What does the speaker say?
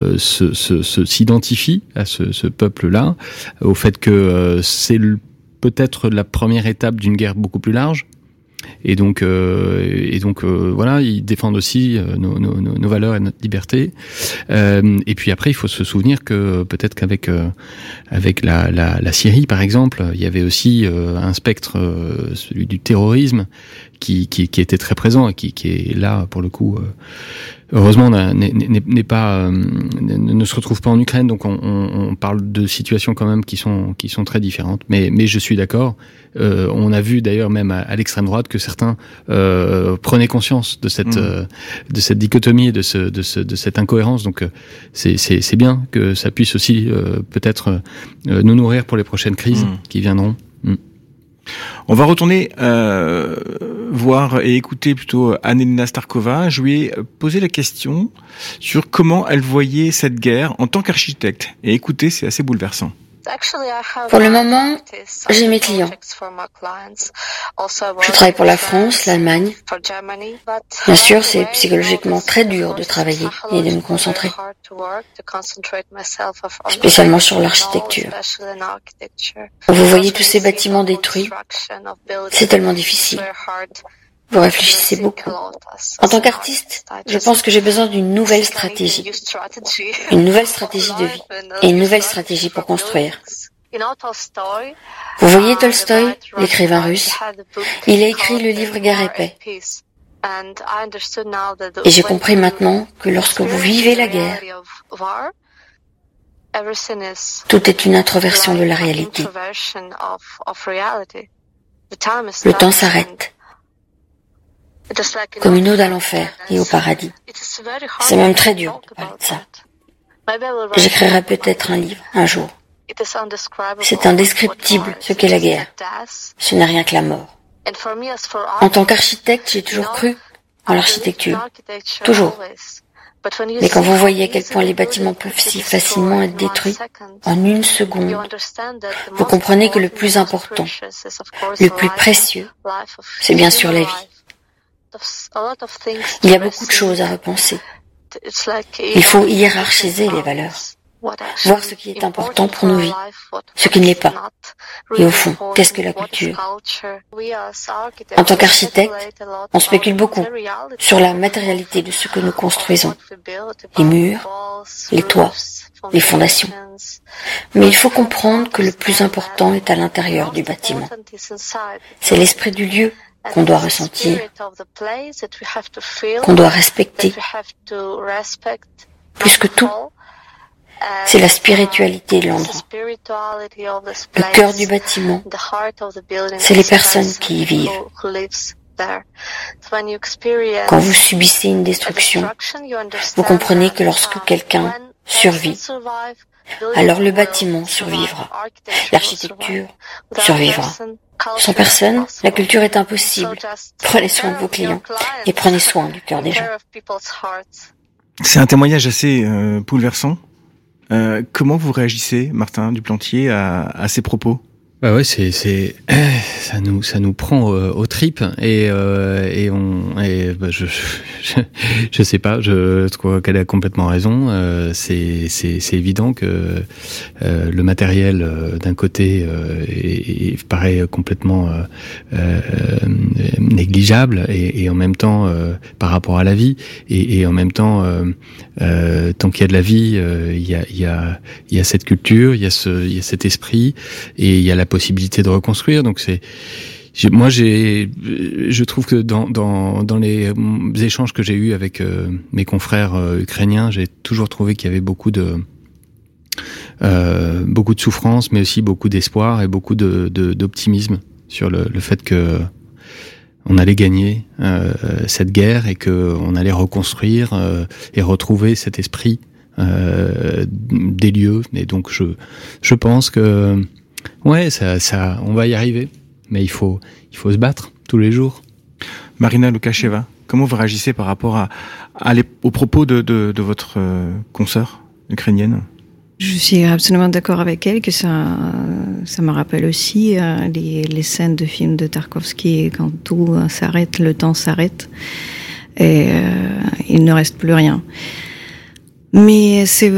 s'identifie à ce peuple-là, au fait que c'est peut-être la première étape d'une guerre beaucoup plus large. Et donc voilà, ils défendent aussi nos valeurs et notre liberté. Et puis après, il faut se souvenir que peut-être qu'avec la Syrie, par exemple, il y avait aussi un spectre, celui du terrorisme, qui était très présent et qui est là pour le coup. Heureusement, n'est pas, ne se retrouve pas en Ukraine, donc on parle de situations quand même qui sont très différentes. Mais je suis d'accord. On a vu d'ailleurs même à l'extrême droite que certains prenaient conscience de cette dichotomie, de cette incohérence. Donc c'est bien que ça puisse aussi peut-être nous nourrir pour les prochaines crises qui viendront. On va retourner voir et écouter plutôt Anelina Starkova. Je lui ai posé la question sur comment elle voyait cette guerre en tant qu'architecte. Et écoutez, c'est assez bouleversant. Pour le moment, j'ai mes clients. Je travaille pour la France, l'Allemagne. Bien sûr, c'est psychologiquement très dur de travailler et de me concentrer, spécialement sur l'architecture. Vous voyez tous ces bâtiments détruits, c'est tellement difficile. Vous réfléchissez beaucoup. En tant qu'artiste, je pense que j'ai besoin d'une nouvelle stratégie. Une nouvelle stratégie de vie et une nouvelle stratégie pour construire. Vous voyez Tolstoï, l'écrivain russe, il a écrit le livre Guerre et paix. Et j'ai compris maintenant que lorsque vous vivez la guerre, tout est une introversion de la réalité. Le temps s'arrête. Comme une ode à l'enfer et au paradis. C'est même très dur de parler de ça. J'écrirai peut-être un livre, un jour. C'est indescriptible ce qu'est la guerre. Ce n'est rien que la mort. En tant qu'architecte, j'ai toujours cru en l'architecture. Toujours. Mais quand vous voyez à quel point les bâtiments peuvent si facilement être détruits, en une seconde, vous comprenez que le plus important, le plus précieux, c'est bien sûr la vie. Il y a beaucoup de choses à repenser. Il faut hiérarchiser les valeurs, voir ce qui est important pour nos vies, ce qui ne l'est pas. Et au fond, qu'est-ce que la culture ? En tant qu'architecte, on spécule beaucoup sur la matérialité de ce que nous construisons. Les murs, les toits, les fondations. Mais il faut comprendre que le plus important est à l'intérieur du bâtiment. C'est l'esprit du lieu qu'on doit ressentir, qu'on doit respecter. Plus que tout, c'est la spiritualité de l'endroit. Le cœur du bâtiment, c'est les personnes qui y vivent. Quand vous subissez une destruction, vous comprenez que lorsque quelqu'un survit, alors le bâtiment survivra, l'architecture survivra. Sans personne, la culture est impossible. Prenez soin de vos clients et prenez soin du cœur des gens. C'est un témoignage assez bouleversant. Comment vous réagissez, Martin Duplantier, à ces propos ? Bah ouais, ça nous prend aux tripes et je sais pas, je trouve qu'elle a complètement raison. C'est évident que le matériel d'un côté paraît complètement négligeable et en même temps par rapport à la vie et en même temps tant qu'il y a de la vie, il y a cette culture, il y a cet esprit et il y a la possibilité de reconstruire. Donc je trouve que dans les échanges que j'ai eus avec mes confrères ukrainiens, j'ai toujours trouvé qu'il y avait beaucoup de souffrance, mais aussi beaucoup d'espoir et beaucoup d'optimisme sur le fait que on allait gagner cette guerre et que on allait reconstruire et retrouver cet esprit des lieux. Et donc je pense que ouais, ça, on va y arriver, mais il faut se battre tous les jours. Marina Lukasheva, comment vous réagissez par rapport aux propos de votre consoeur ukrainienne ? Je suis absolument d'accord avec elle que ça me rappelle aussi les scènes de films de Tarkovsky quand tout s'arrête, le temps s'arrête et il ne reste plus rien. Mais c'est